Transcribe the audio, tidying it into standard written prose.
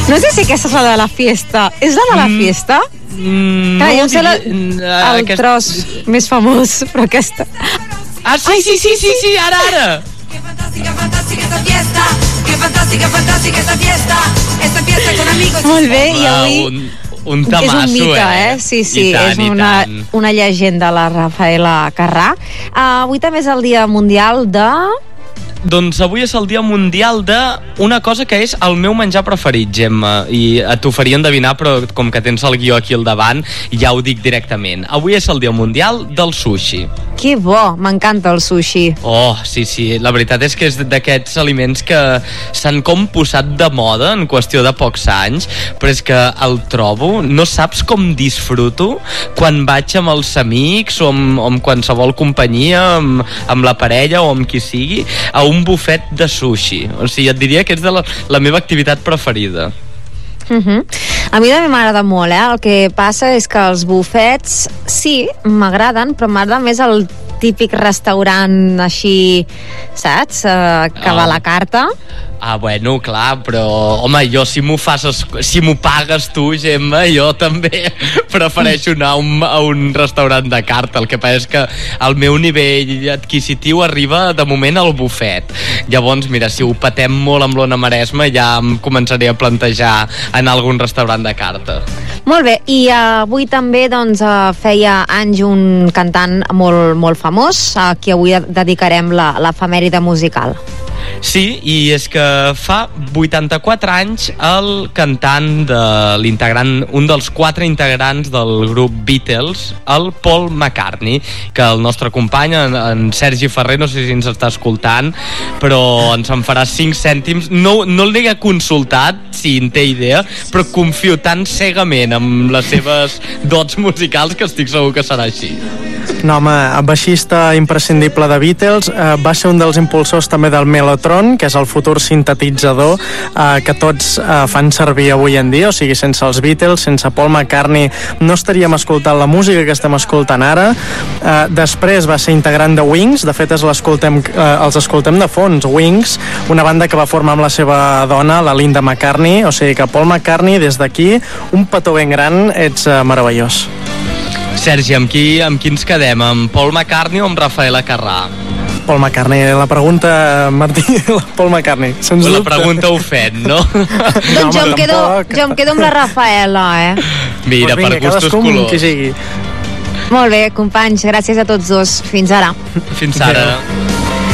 No sé si aquesta és la de la fiesta. És la de la fiesta? No, jo sé el tros més famós, però aquesta... Ah, sí, ara! Qué fantástica esta fiesta. Qué fantástica esta fiesta. Esta fiesta con amigos. Molt bé, i avui... Un tamasso, és un mite, Sí, tant, és una llegenda, la Rafaela Carrà. Avui també és el Dia Mundial de... Doncs avui és el dia mundial d'una cosa que és el meu menjar preferit, Gemma, i t'ho faria endevinar, però com que tens el guió aquí al davant, ja ho dic directament. Avui és el dia mundial del sushi. Que bo, m'encanta el sushi. Oh, sí, la veritat és que és d'aquests aliments que s'han com posat de moda en qüestió de pocs anys, però és que el trobo, no saps com disfruto quan vaig amb els amics o amb qualsevol companyia, amb la parella o amb qui sigui, a un bufet de sushi. O sigui, et diria que és de la meva activitat preferida. A mi també m'agrada molt, El que passa és que els bufets sí, m'agraden, però m'agrada més el típic restaurant així, saps? Que va a la carta. Ah, bueno, clar, però home, jo si m'ho pagues tu, Gemma, jo també prefereixo anar a un restaurant de carta. El que passa és que el meu nivell adquisitiu arriba de moment al bufet. Llavors, mira, si ho patem molt amb l'Ona Maresma, ja em començaré a plantejar anar a algun restaurant de carta. Molt bé, i avui també doncs, feia anys un cantant molt, molt famós, a qui avui dedicarem l'efemèride musical. Sí, i és que fa 84 anys el cantant un dels 4 integrants del grup Beatles, el Paul McCartney, que el nostre company, en Sergi Ferrer, no sé si ens està escoltant, però ens en farà 5 cèntims. No l'he consultat, si en té idea, però confio tan cegament amb les seves dots musicals que estic segur que serà així. No, home, baixista imprescindible de Beatles, va ser un dels impulsors també del Mellotron, que és el futur sintetitzador que tots fan servir avui en dia. O sigui, sense els Beatles, sense Paul McCartney, no estaríem escoltant la música que estem escoltant ara. Després va ser integrant de Wings, de fet els escoltem de fons. Wings, una banda que va formar amb la seva dona, la Linda McCartney. O sigui que Paul McCartney, des d'aquí, un petó ben gran, ets meravellós. Sergi, amb qui ens quedem? Amb Paul McCartney o amb Rafaela Carrà? Paul McCartney, la pregunta, Martí, Paul McCartney, sens dubte. La pregunta ofèn, no? Doncs jo em quedo amb la Rafaela, Mira, per gustos colors. Qui sigui. Molt bé, companys, gràcies a tots dos. Fins ara. Fins ara.